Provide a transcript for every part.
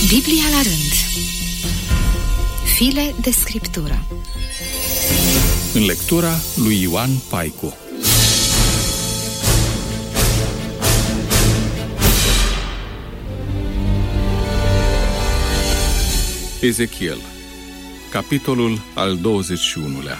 Biblia la rând. File de scriptură. În lectura lui Ioan Paicu. Ezechiel, capitolul al 21-lea.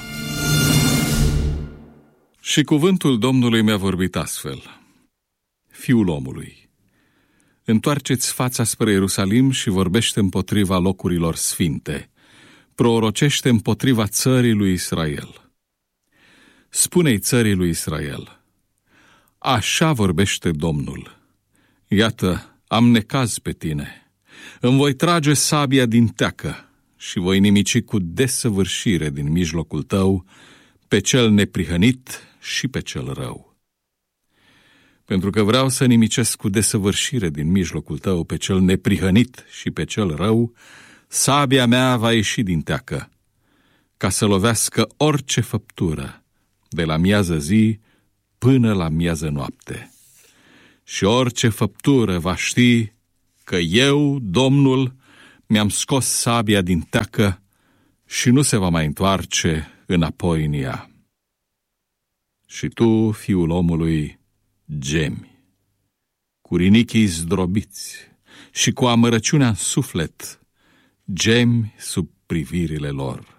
Și cuvântul Domnului mi-a vorbit astfel: Fiul omului, întoarceți fața spre Ierusalim și vorbește împotriva locurilor sfinte, prorocește împotriva țării lui Israel. Spune-i țării lui Israel: așa vorbește Domnul, iată, am necaz pe tine, îmi voi trage sabia din teacă și voi nimici cu desăvârșire din mijlocul tău pe cel neprihănit și pe cel rău. Pentru că vreau să nimicesc cu desăvârșire din mijlocul tău pe cel neprihănit și pe cel rău, sabia mea va ieși din teacă, ca să lovească orice făptură, de la miază zi până la miază noapte. Și orice făptură va ști că eu, Domnul, mi-am scos sabia din teacă și nu se va mai întoarce înapoi în ea. Și tu, fiul omului, gemi, cu rinichii zdrobiți și cu amărăciunea în suflet, gemi sub privirile lor.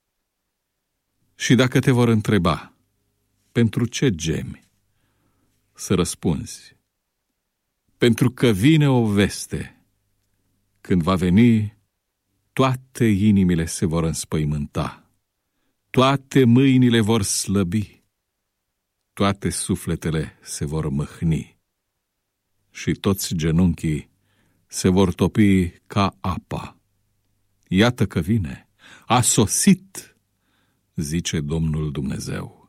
Și dacă te vor întreba, pentru ce gemi? Să răspunzi: pentru că vine o veste. Când va veni, toate inimile se vor înspăimânta, toate mâinile vor slăbi, toate sufletele se vor mâhni și toți genunchii se vor topi ca apa. Iată că vine, a sosit, zice Domnul Dumnezeu.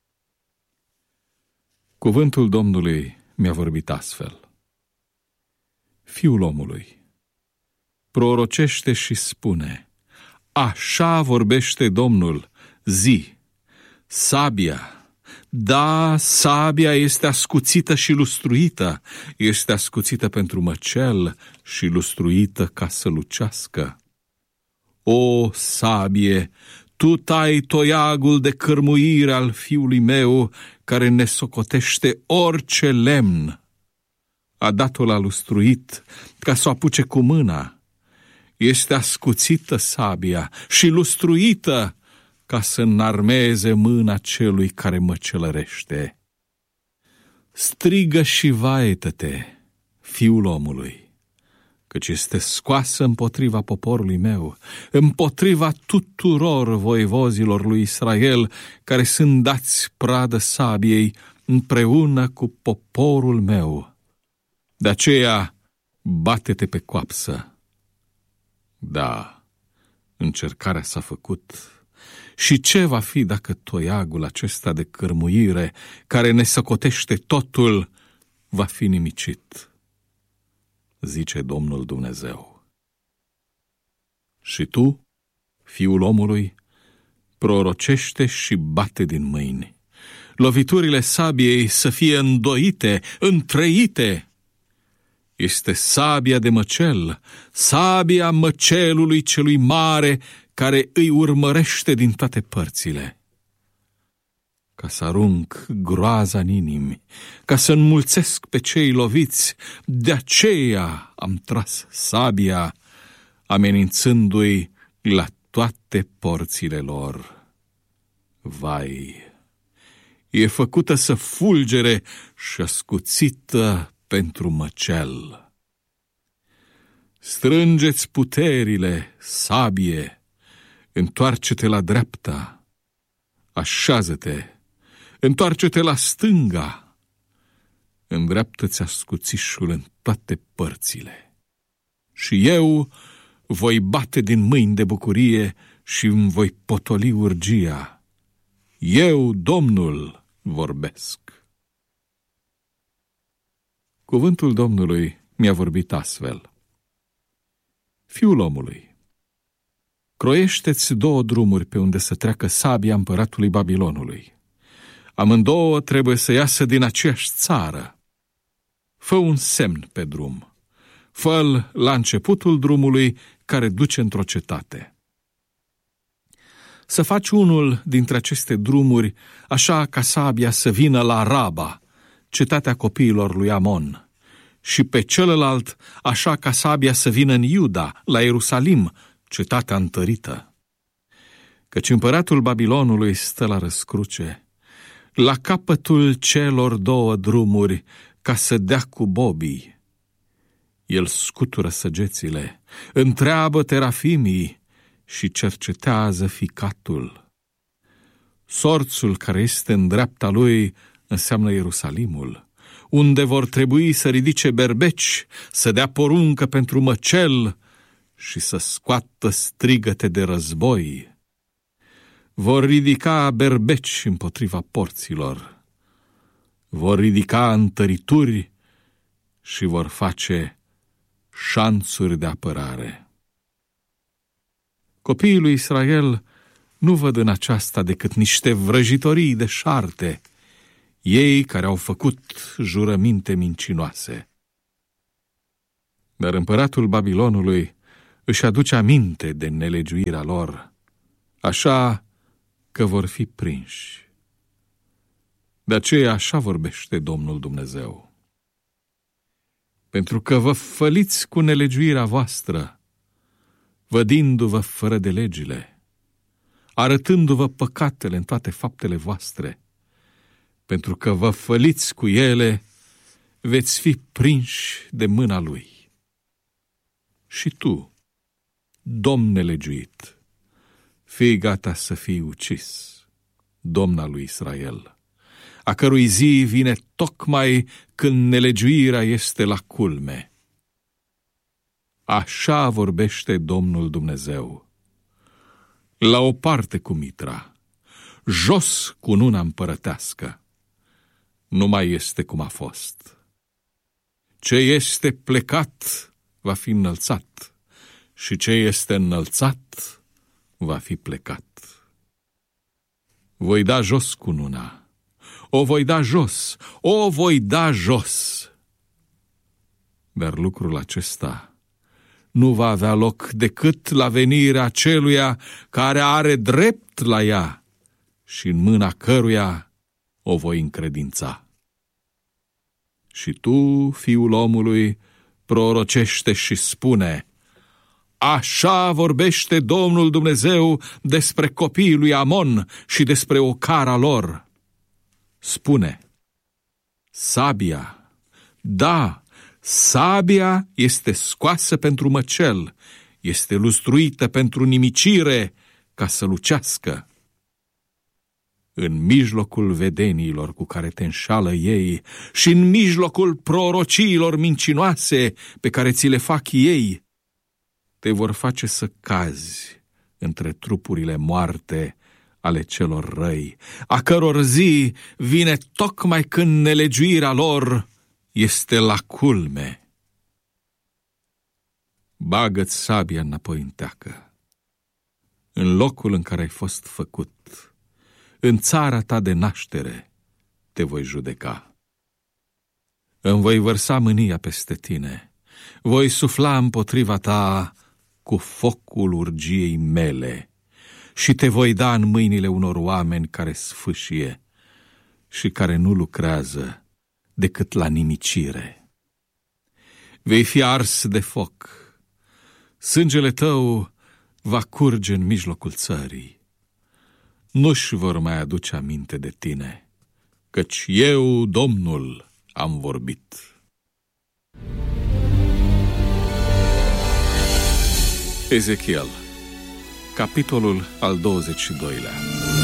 Cuvântul Domnului mi-a vorbit astfel: Fiul omului, prorocește și spune: așa vorbește Domnul, zi, sabia, da, sabia este ascuțită și lustruită, este ascuțită pentru măcel și lustruită ca să lucească. O sabie, tu tai toiagul de cărmuire al fiului meu, care ne socotește orice lemn. A dat-o la lustruit ca să o apuce cu mâna. Este ascuțită sabia și lustruită ca să înarmeze mâna celui care mă celărește. Strigă și vaietă-te, fiul omului, căci este scoasă împotriva poporului meu, împotriva tuturor voievozilor lui Israel, care sunt dați pradă sabiei împreună cu poporul meu. De aceea bate-te pe coapsă. Da, încercarea s-a făcut. Și ce va fi dacă toiagul acesta de cărmuire, care ne săcotește totul, va fi nimicit? Zice Domnul Dumnezeu. Și tu, fiul omului, prorocește și bate din mâini. Loviturile sabiei să fie îndoite, întrăite. Este sabia de măcel, sabia măcelului celui mare, care îi urmărește din toate părțile. Ca să arunc groaza în inimi, ca să înmulțesc pe cei loviți, de aceea am tras sabia, amenințându-i la toate porțile lor. Vai, e făcută să fulgere și ascuțită pentru măcel. Strângeți puterile, sabie, întoarce-te la dreapta, așează-te, întoarce-te la stânga, îndreaptă-ți ascuțișul în toate părțile. Și eu voi bate din mâini de bucurie și îmi voi potoli urgia. Eu, Domnul, vorbesc. Cuvântul Domnului mi-a vorbit astfel: Fiul omului, croiește-ți 2 drumuri pe unde să treacă sabia împăratului Babilonului. Amândouă trebuie să iasă din aceeași țară. Fă un semn pe drum, Fă-l la începutul drumului care duce într-o cetate. Să faci unul dintre aceste drumuri, așa ca sabia să vină la Raba, cetatea copiilor lui Amon, și pe celălalt, așa ca sabia să vină în Iuda, la Ierusalim, cetatea întărită. Căci împăratul Babilonului stă la răscruce, la capătul celor două drumuri, ca să dea cu bobii. El scutură săgețile, întreabă terafimii și cercetează ficatul. Sorțul care este în dreapta lui înseamnă Ierusalimul, unde vor trebui să ridice berbeci, să dea poruncă pentru măcel și să scoată strigăte de război. Vor ridica berbeci împotriva porților, vor ridica întărituri și vor face șanțuri de apărare. Copiii lui Israel nu văd în aceasta decât niște vrăjitorii de șarte, ei care au făcut jurăminte mincinoase. Dar împăratul Babilonului își aduce aminte de nelegiuirea lor, așa că vor fi prinși. De aceea așa vorbește Domnul Dumnezeu. Pentru că vă făliți cu nelegiuirea voastră, vădindu-vă fără de legile, arătându-vă păcatele în toate faptele voastre, pentru că vă făliți cu ele, veți fi prinși de mâna lui. Și tu, domn nelegiuit, fii gata să fii ucis, domna lui Israel, a cărui zi vine tocmai când nelegiuirea este la culme. Așa vorbește Domnul Dumnezeu. La o parte cu mitra, jos cu cununa împărătească, nu mai este cum a fost. Ce este plecat va fi înălțat și ce este înălțat va fi plecat. Voi da jos cununa, o voi da jos, o voi da jos. Dar lucrul acesta nu va avea loc decât la venirea celuia care are drept la ea și în mâna căruia o voi încredința. Și tu, fiul omului, prorocește și spune: așa vorbește Domnul Dumnezeu despre copiii lui Amon și despre ocara lor. Spune: sabia, da, sabia este scoasă pentru măcel, este lustruită pentru nimicire, ca să lucească. În mijlocul vedeniilor cu care te înșală ei și în mijlocul prorociilor mincinoase pe care ți le fac ei, te vor face să cazi între trupurile moarte ale celor răi, a căror zi vine tocmai când nelegiuirea lor este la culme. Bagă-ți sabia înapoi în teacă, în locul în care ai fost făcut, în țara ta de naștere te voi judeca. Îmi voi vărsa mânia peste tine, voi sufla împotriva ta cu focul urgiei mele și te voi da în mâinile unor oameni care sfâșie și care nu lucrează decât la nimicire. Vei fi ars de foc, sângele tău va curge în mijlocul țării. Nu-și vor mai aduce aminte de tine, căci eu, Domnul, am vorbit. Ezechiel, capitolul al 22-lea.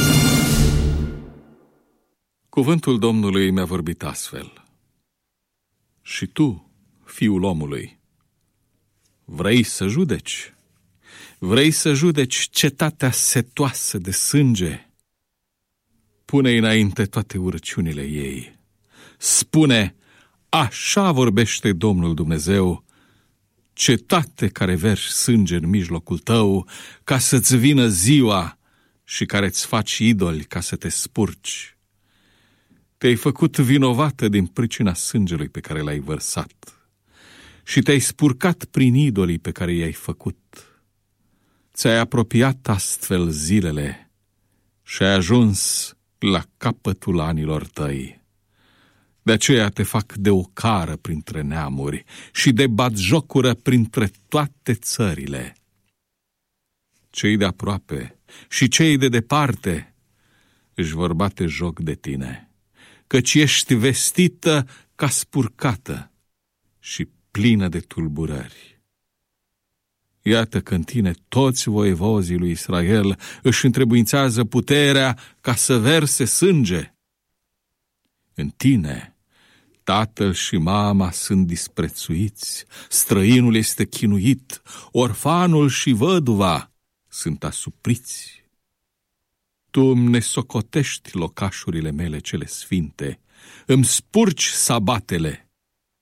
Cuvântul Domnului mi-a vorbit astfel: și tu, fiul omului, vrei să judeci? Vrei să judeci cetatea setoasă de sânge? Pune înainte toate urăciunile ei. Spune: așa vorbește Domnul Dumnezeu, cetate care verși sânge în mijlocul tău, ca să-ți vină ziua și care-ți faci idoli ca să te spurci. Te-ai făcut vinovată din pricina sângelui pe care l-ai vărsat și te-ai spurcat prin idolii pe care i-ai făcut. Ți-ai apropiat astfel zilele și ai ajuns la capătul anilor tăi. De aceea te fac de ocară printre neamuri și de batjocură printre toate țările. Cei de aproape și cei de departe își vor bate joc de tine, căci ești vestită ca spurcată și plină de tulburări. Iată că în tine toți voievozii lui Israel își întrebuințează puterea ca să verse sânge. În tine tatăl și mama sunt disprețuiți, străinul este chinuit, orfanul și văduva sunt asupriți. Tu îmi nesocotești locașurile mele cele sfinte, îmi spurci sabatele.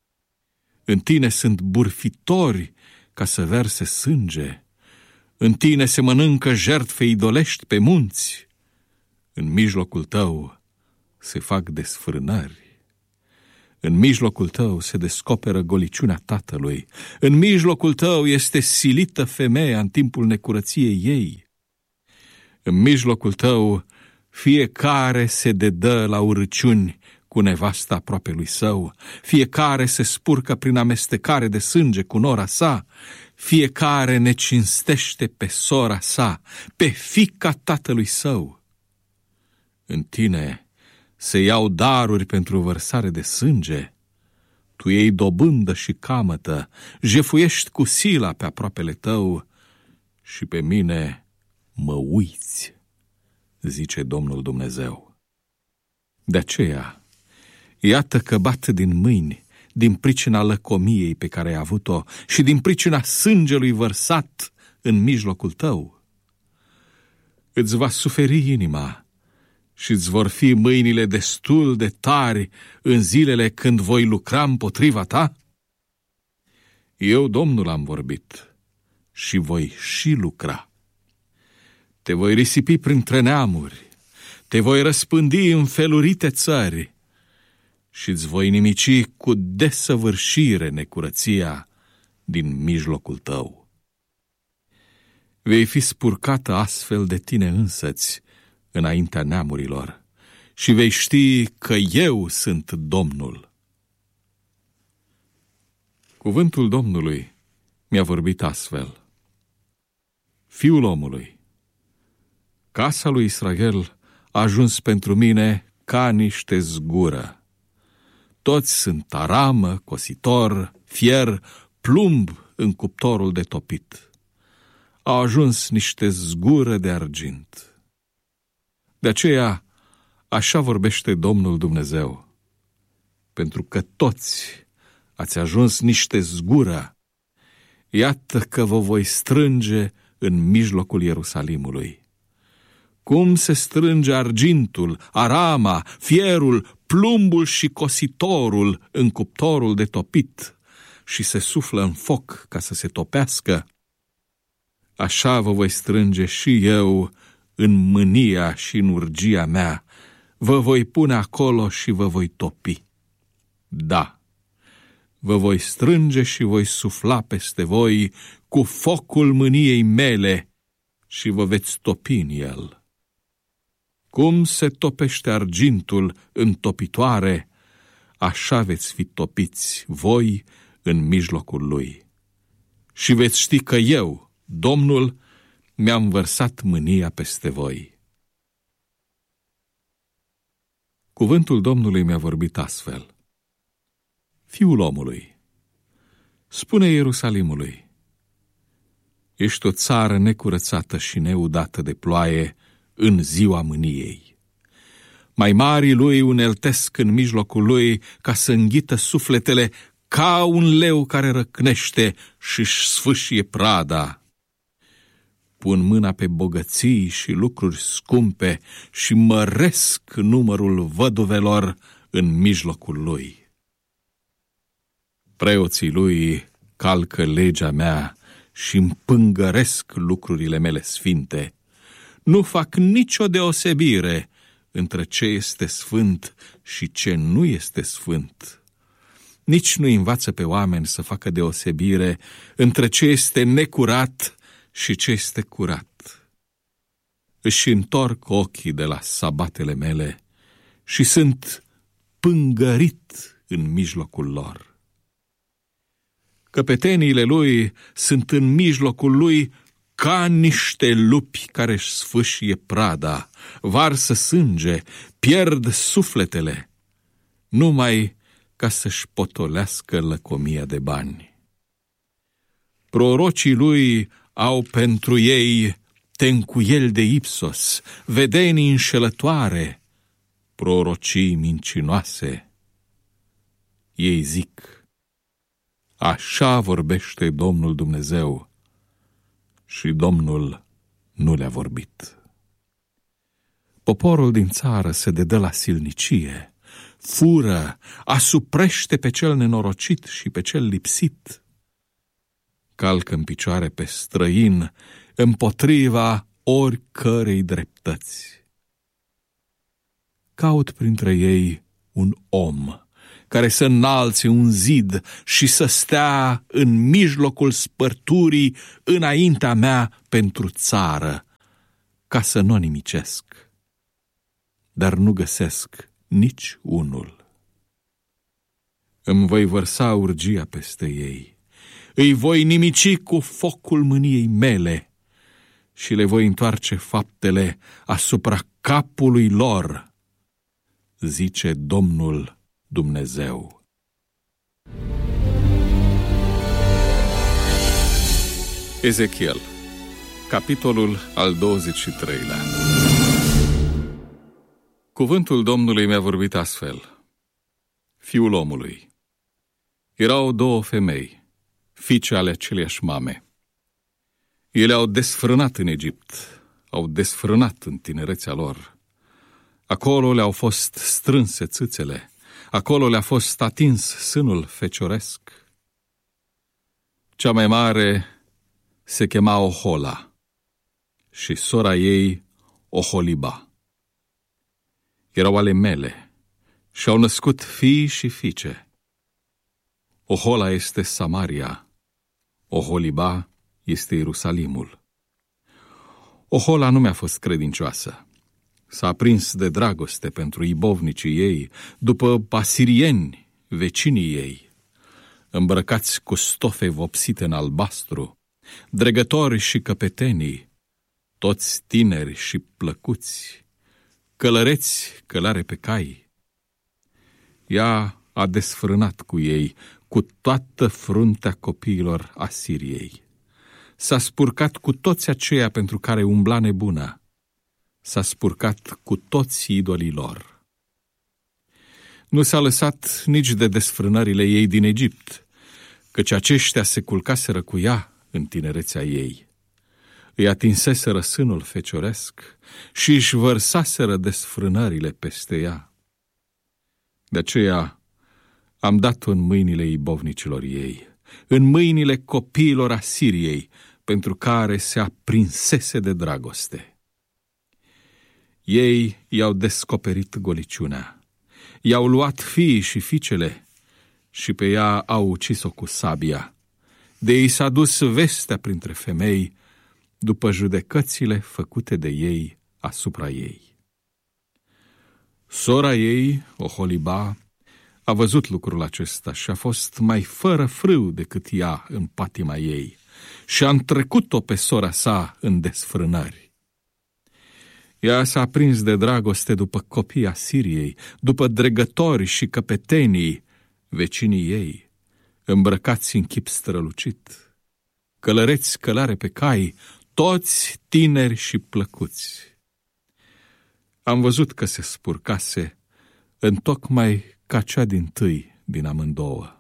În tine sunt burfitori ca să verse sânge, în tine se mănâncă jertfe idolești pe munți, în mijlocul tău se fac desfrânări. În mijlocul tău se descoperă goliciunea tatălui, în mijlocul tău este silită femeia în timpul necurăției ei. În mijlocul tău fiecare se dedă la urăciuni cu nevasta aproapelui său, fiecare se spurcă prin amestecare de sânge cu nora sa, fiecare ne cinstește pe sora sa, pe fiica tatălui său. În tine se iau daruri pentru vărsare de sânge, tu iei dobândă și camătă, jefuiești cu sila pe aproapele tău și pe mine mă uiți, zice Domnul Dumnezeu. De aceea, iată că bat din mâini, din pricina lăcomiei pe care ai avut-o și din pricina sângelui vărsat în mijlocul tău. Îți va suferi inima și îți vor fi mâinile destul de tari în zilele când voi lucra împotriva ta? Eu, Domnul, am vorbit și voi și lucra. Te voi risipi printre neamuri, te voi răspândi în felurite țări și îți voi nimici cu desăvârșire necurăția din mijlocul tău. Vei fi spurcată astfel de tine însăți înaintea neamurilor și vei ști că eu sunt Domnul. Cuvântul Domnului mi-a vorbit astfel: Fiul omului, casa lui Israel a ajuns pentru mine ca niște zgură. Toți sunt aramă, cositor, fier, plumb în cuptorul de topit. Au ajuns niște zgură de argint. De aceea, așa vorbește Domnul Dumnezeu: pentru că toți ați ajuns niște zgură, iată că vă voi strânge în mijlocul Ierusalimului. Cum se strânge argintul, arama, fierul, plumbul și cositorul în cuptorul de topit și se suflă în foc ca să se topească, așa vă voi strânge și eu în mânia și în urgia mea, vă voi pune acolo și vă voi topi. Da, vă voi strânge și voi sufla peste voi cu focul mâniei mele și vă veți topi în el. Cum se topește argintul în topitoare, așa veți fi topiți voi în mijlocul lui. Și veți ști că eu, Domnul, mi-am vărsat mânia peste voi. Cuvântul Domnului mi-a vorbit astfel: Fiul omului, spune Ierusalimului: ești o țară necurățată și neudată de ploaie în ziua mâniei. Mai marii lui uneltesc în mijlocul lui ca să înghită sufletele ca un leu care răcnește și-și sfâșie prada. Pun mâna pe bogății și lucruri scumpe și măresc numărul văduvelor în mijlocul lui. Preoții lui calcă legea mea și împângăresc lucrurile mele sfinte. Nu fac nicio deosebire între ce este sfânt și ce nu este sfânt. nici nu învață pe oameni să facă deosebire între ce este necurat și ce este curat. Își întorc ochii de la sabatele mele și sunt pângărit în mijlocul lor. Căpeteniile lui sunt în mijlocul lui ca niște lupi care își sfâșie prada, varsă sânge, pierd sufletele, numai ca să-și potolească lăcomia de bani. Prorocii lui au pentru ei tencuieli de ipsos, vedenii înșelătoare, prorocii mincinoase. Ei zic: așa vorbește Domnul Dumnezeu, și Domnul nu le-a vorbit. Poporul din țară se dedă la silnicie, fură, asuprește pe cel nenorocit și pe cel lipsit. Calcă în picioare pe străin împotriva oricărei dreptăți. Caut printre ei un om care să înalțe un zid și să stea în mijlocul spărturii înaintea mea pentru țară, ca să nu o nimicesc. Dar nu găsesc nici unul. Îmi voi vărsa urgia peste ei, îi voi nimici cu focul mâniei mele și le voi întoarce faptele asupra capului lor, zice Domnul Dumnezeu. Ezechiel, capitolul al 23-lea. Cuvântul Domnului mi-a vorbit astfel: Fiul omului, erau două femei, fiice ale aceleiași mame. Ele au desfrânat în Egipt, au desfrânat în tinerețea lor. Acolo le-au fost strânse țâțele, acolo le-a fost atins sânul fecioresc. Cea mai mare se chema Ohola și sora ei Oholiba. Erau ale mele și au născut fii și fiice. Ohola este Samaria, Oholiba este Ierusalimul. Ohola nu mi-a fost credincioasă. S-a aprins de dragoste pentru ibovnicii ei, după asirieni, vecinii ei, îmbrăcați cu stofe vopsite în albastru, dregători și căpetenii, toți tineri și plăcuți, călăreți călare pe cai. Ea a desfrânat cu ei, cu toată fruntea copiilor Asiriei. S-a spurcat cu toți aceia pentru care umbla nebuna. S-a spurcat cu toți idolii lor. Nu s-a lăsat nici de desfrânările ei din Egipt, căci aceștia se culcaseră cu ea în tinerețea ei. Îi atinseseră sânul fecioresc și își vărsaseră desfrânările peste ea. De aceea am dat-o în mâinile ibovnicilor ei, în mâinile copiilor Asiriei, pentru care se aprinsese de dragoste. Ei i-au descoperit goliciunea, i-au luat fiii și fiicele și pe ea au ucis-o cu sabia. De ei s-a dus vestea printre femei după judecățile făcute de ei asupra ei. Sora ei, Oholiba, a văzut lucrul acesta și a fost mai fără frâu decât ea în patima ei și a întrecut-o pe sora sa în desfrânări. Ea s-a aprins de dragoste după copiii Asiriei, după dregători și căpetenii, vecinii ei, îmbrăcați în chip strălucit, călăreți călare pe cai, toți tineri și plăcuți. Am văzut că se spurcase întocmai ca cea dintâi din amândouă.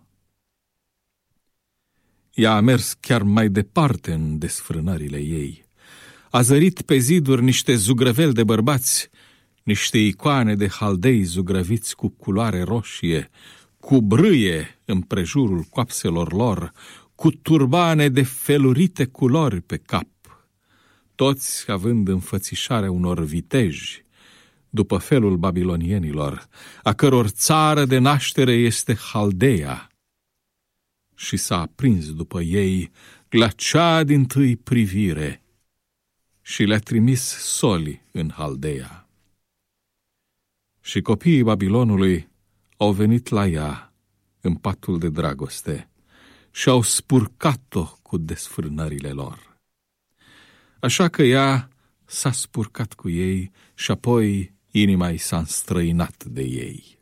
Ea a mers chiar mai departe în desfrânările ei. A zărit pe ziduri niște zugrăveli de bărbați, niște icoane de haldei zugrăviți cu culoare roșie, cu brâie împrejurul coapselor lor, cu turbane de felurite culori pe cap, toți având înfățișarea unor viteji, după felul babilonienilor, a căror țară de naștere este Haldeia, și s-a aprins după ei la cea dintâi privire și le-a trimis soli în Haldeea. Și copiii Babilonului au venit la ea în patul de dragoste și au spurcat-o cu desfrânările lor. Așa că ea s-a spurcat cu ei și apoi inima i s-a înstrăinat de ei.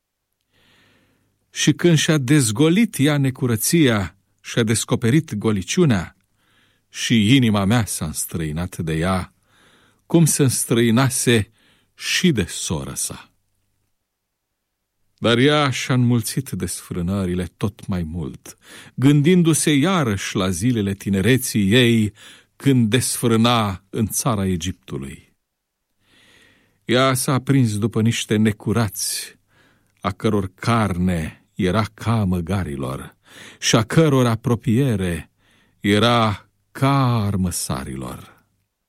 Și când și-a dezgolit ea necurăția și-a descoperit goliciunea, și inima mea s-a înstrăinat de ea, cum se înstrăinase și de soră sa. Dar ea și-a înmulțit desfrânările tot mai mult, gândindu-se iarăși la zilele tinereții ei, când desfrâna în țara Egiptului. Ea s-a aprins după niște necurați, a căror carne era ca a măgarilor și a căror apropiere era ca a armăsarilor.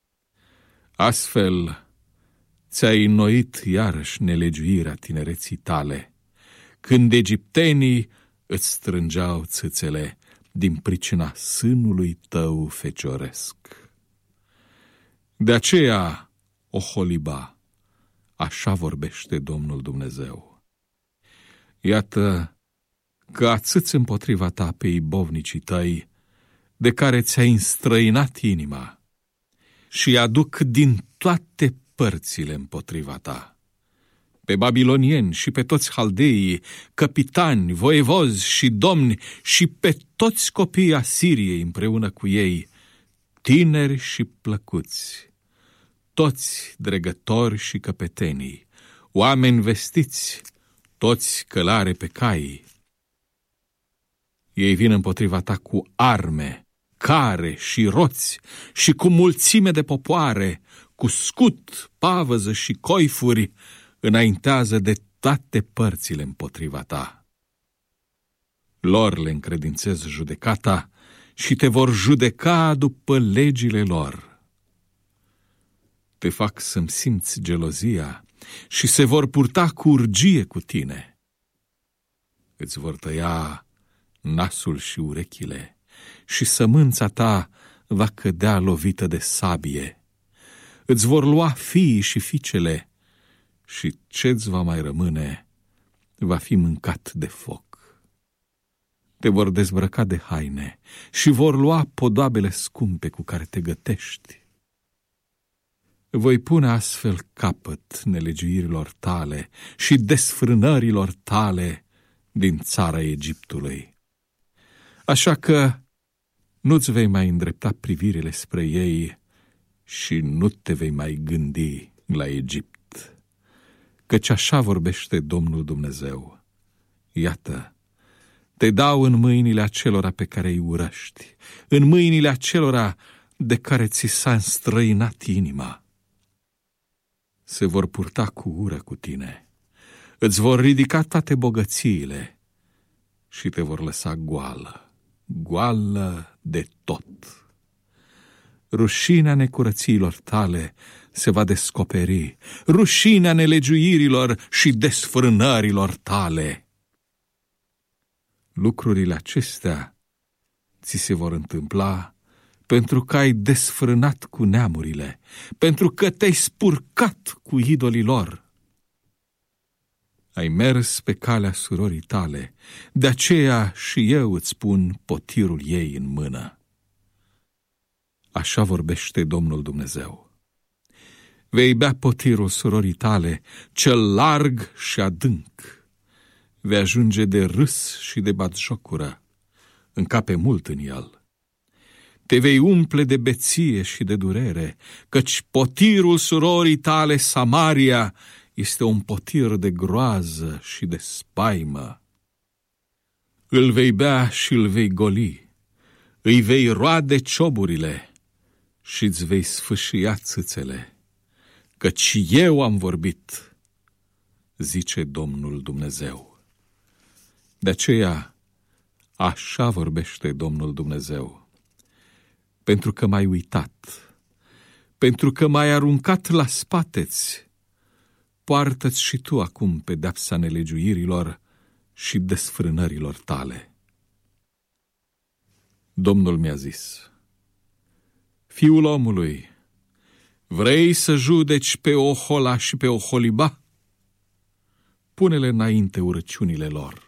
Astfel ți-ai înnoit iarăși nelegiuirea tinereții tale, când egiptenii îți strângeau țâțele din pricina sânului tău fecioresc. De aceea, Oholiba, așa vorbește Domnul Dumnezeu. Iată că ațâți împotriva ta pe ibovnicii tăi, de care ți-ai înstrăinat inima, și aduc din toate părțile împotriva ta pe babilonieni și pe toți haldeii, capitani, voievozi și domni și pe toți copiii Asiriei împreună cu ei, tineri și plăcuți, toți dregători și căpetenii, oameni vestiți, toți călare pe cai. Ei vin împotriva ta cu arme, care și roți și cu mulțime de popoare, cu scut, pavăză și coifuri, înaintează de toate părțile împotriva ta. Lor le încredințez judecata și te vor judeca după legile lor. Te fac să-mi simți gelozia și se vor purta cu urgie cu tine. Îți vor tăia nasul și urechile și sămânța ta va cădea lovită de sabie. Îți vor lua fiii și fiicele și ce-ți va mai rămâne va fi mâncat de foc. Te vor dezbrăca de haine și vor lua podoabele scumpe cu care te gătești. Voi pune astfel capăt nelegiuirilor tale și desfrânărilor tale din țara Egiptului. Așa că nu-ți vei mai îndrepta privirile spre ei și nu te vei mai gândi la Egipt. Căci așa vorbește Domnul Dumnezeu. Iată, te dau în mâinile acelora pe care îi urăști, în mâinile acelora de care ți s-a înstrăinat inima. Se vor purta cu ură cu tine, îți vor ridica toate bogățiile și te vor lăsa goală, goală de tot. Rușinea necurățiilor tale se va descoperi, rușinea nelegiuirilor și desfrânărilor tale. Lucrurile acestea ți se vor întâmpla pentru că ai desfrânat cu neamurile, pentru că te-ai spurcat cu idolii lor. Ai mers pe calea surorii tale, de aceea și eu îți pun potirul ei în mână. Așa vorbește Domnul Dumnezeu. Vei bea potirul surorii tale, cel larg și adânc. Vei ajunge de râs și de batjocură, încape mult în el. Te vei umple de beție și de durere, căci potirul surorii tale, Samaria, este un potir de groază și de spaimă. Îl vei bea și îl vei goli, îi vei roade cioburile și îți vei sfâșia țâțele, căci eu am vorbit, zice Domnul Dumnezeu. De aceea, așa vorbește Domnul Dumnezeu. Pentru că m-ai uitat, pentru că m-ai aruncat la spate-ți, poartă-ți și tu acum pedeapsa nelegiuirilor și desfrânărilor tale. Domnul mi-a zis: Fiul omului, vrei să judeci pe Ohola și pe Oholiba? Pune-le înainte urăciunile lor.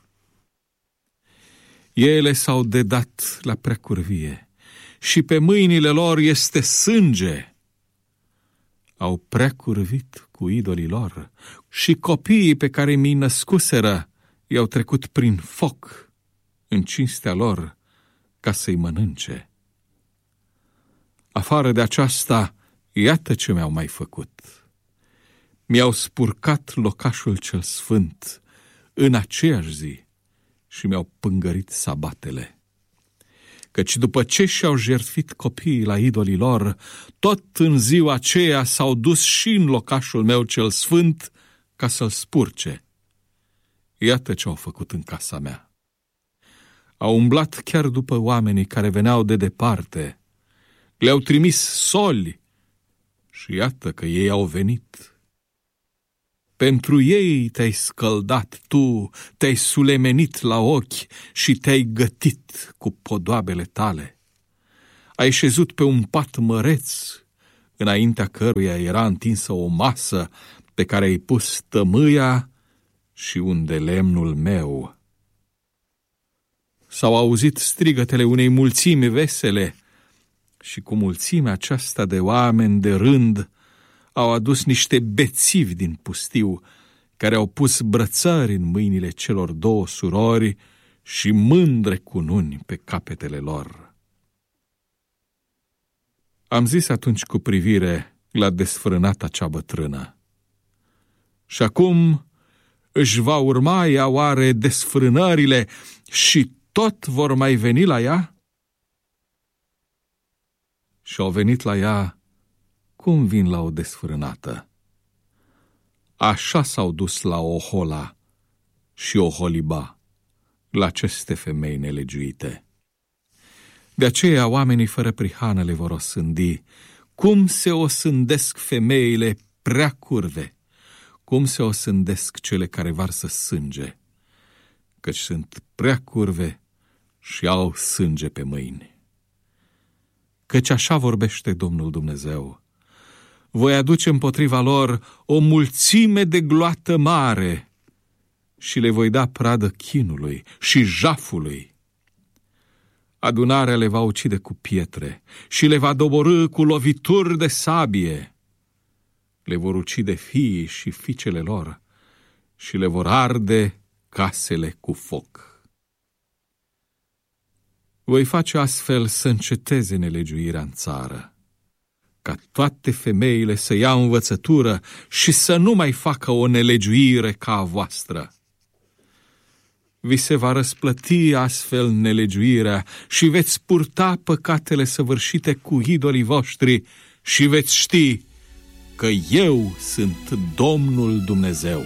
Ele s-au dedat la preacurvie și pe mâinile lor este sânge. Au preacurvit cu idolii lor și copiii pe care mi-i născuseră i-au trecut prin foc în cinstea lor ca să-i mănânce. Afară de aceasta, iată ce mi-au mai făcut. Mi-au spurcat locașul cel sfânt în aceeași zi și mi-au pângărit sabatele. Căci după ce și-au jertfit copiii la idolii lor, tot în ziua aceea s-au dus și în locașul meu cel sfânt ca să-l spurce. Iată ce au făcut în casa mea. Au umblat chiar după oamenii care veneau de departe, le-au trimis soli și iată că ei au venit. Pentru ei te-ai scăldat tu, te-ai sulemenit la ochi și te-ai gătit cu podoabele tale. Ai șezut pe un pat măreț, înaintea căruia era întinsă o masă pe care ai pus tămâia și unde lemnul meu. S-au auzit strigătele unei mulțimi vesele și cu mulțimea aceasta de oameni de rând au adus niște bețivi din pustiu, care au pus brățări în mâinile celor două surori și mândre cununi pe capetele lor. Am zis atunci cu privire la desfrânata cea bătrână: și acum își va urma ea oare desfrânările și tot vor mai veni la ea? Și au venit la ea cum vin la o desfrânată. Așa s-au dus la Ohola și Oholiba, la aceste femei nelegiuite. De aceea oamenii fără prihană le vor osândi, cum se osândesc femeile prea curve, cum se osândesc cele care varsă sânge, căci sunt prea curve și au sânge pe mâini. Căci așa vorbește Domnul Dumnezeu: voi aduce împotriva lor o mulțime de gloată mare și le voi da pradă chinului și jafului. Adunarea le va ucide cu pietre și le va doborî cu lovituri de sabie. Le vor ucide fiii și fiicele lor și le vor arde casele cu foc. Voi face astfel să înceteze nelegiuirea în țară, ca toate femeile să ia învățătură și să nu mai facă o nelegiuire ca a voastră. Vi se va răsplăti astfel nelegiuirea și veți purta păcatele săvârșite cu idolii voștri și veți ști că eu sunt Domnul Dumnezeu.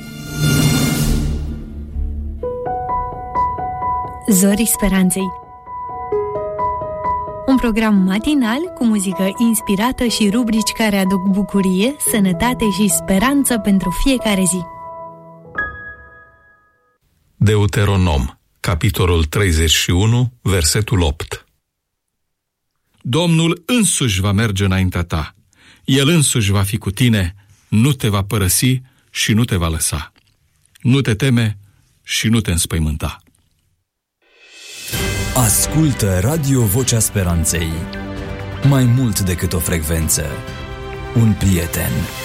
Zorii Speranței, un program matinal cu muzică inspirată și rubrici care aduc bucurie, sănătate și speranță pentru fiecare zi. Deuteronom, capitolul 31, versetul 8. Domnul însuși va merge înaintea ta, El însuși va fi cu tine, nu te va părăsi și nu te va lăsa. Nu te teme și nu te înspăimânta. Ascultă Radio Vocea Speranței. Mai mult decât o frecvență, un prieten.